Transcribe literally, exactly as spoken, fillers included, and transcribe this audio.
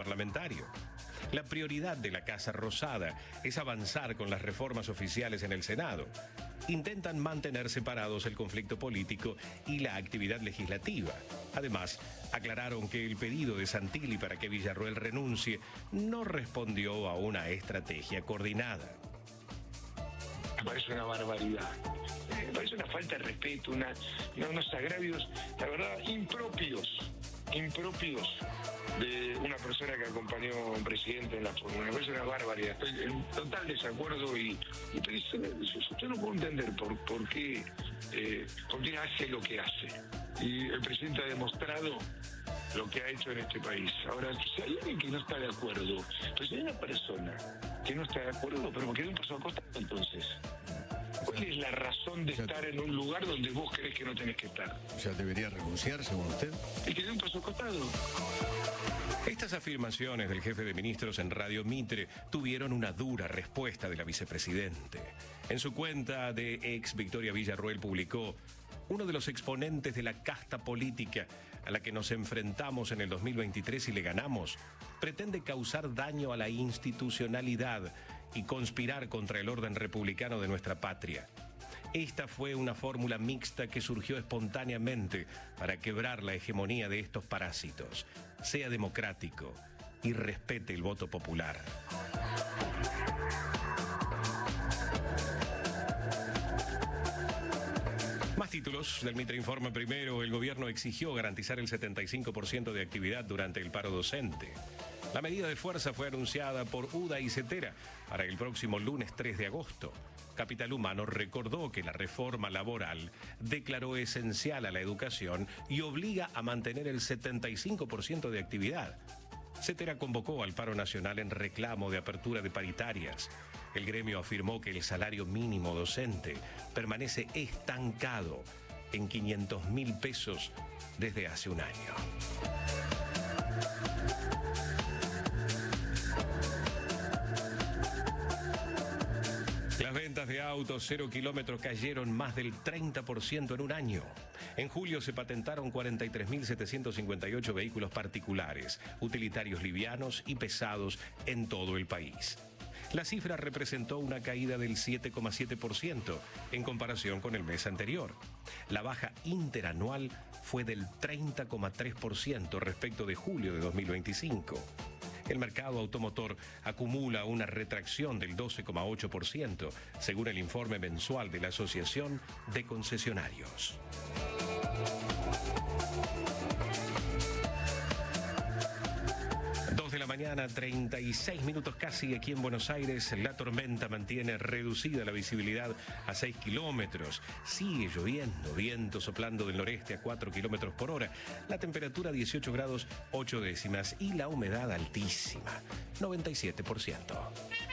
parlamentario. La prioridad de la Casa Rosada es avanzar con las reformas oficiales en el Senado. Intentan mantener separados el conflicto político y la actividad legislativa. Además, aclararon que el pedido de Santilli para que Villarroel renuncie no respondió a una estrategia coordinada. Me parece una barbaridad. Me parece una falta de respeto, una, unos agravios, la verdad, impropios, impropios de una persona que acompañó a un presidente en la fórmula. Me parece una barbaridad. Estoy en total desacuerdo y, y pero eso, eso, yo no puedo entender por, por, qué, eh, por qué hace lo que hace. Y el presidente ha demostrado lo que ha hecho en este país. Ahora, si hay alguien que no está de acuerdo, pues si hay una persona que no está de acuerdo, pero que dé un paso a costado, entonces. ¿Cuál es la razón de estar en un lugar donde vos crees que no tenés que estar? ¿Ya debería renunciar, según usted? Y que dé un paso a costado. Estas afirmaciones del jefe de ministros en Radio Mitre tuvieron una dura respuesta de la vicepresidente. En su cuenta de ex Victoria Villarroel publicó: uno de los exponentes de la casta política a la que nos enfrentamos en el dos mil veintitrés y le ganamos, pretende causar daño a la institucionalidad y conspirar contra el orden republicano de nuestra patria. Esta fue una fórmula mixta que surgió espontáneamente para quebrar la hegemonía de estos parásitos. Sea democrático y respete el voto popular. Más títulos del Mitre Informa. Primero, el gobierno exigió garantizar el setenta y cinco por ciento de actividad durante el paro docente. La medida de fuerza fue anunciada por UDA y CETERA para el próximo lunes tres de agosto. Capital Humano recordó que la reforma laboral declaró esencial a la educación y obliga a mantener el setenta y cinco por ciento de actividad. CETERA convocó al paro nacional en reclamo de apertura de paritarias. El gremio afirmó que el salario mínimo docente permanece estancado en quinientos mil pesos desde hace un año. Las ventas de autos cero kilómetros cayeron más del treinta por ciento en un año. En julio se patentaron cuarenta y tres mil setecientos cincuenta y ocho vehículos particulares, utilitarios livianos y pesados en todo el país. La cifra representó una caída del siete coma siete por ciento en comparación con el mes anterior. La baja interanual fue del treinta coma tres por ciento respecto de julio de dos mil veinticinco. El mercado automotor acumula una retracción del doce coma ocho por ciento, según el informe mensual de la Asociación de Concesionarios. dos de la mañana, treinta y seis minutos casi aquí en Buenos Aires. La tormenta mantiene reducida la visibilidad a seis kilómetros. Sigue lloviendo, viento soplando del noreste a cuatro kilómetros por hora. La temperatura dieciocho grados ocho décimas y la humedad altísima, noventa y siete por ciento.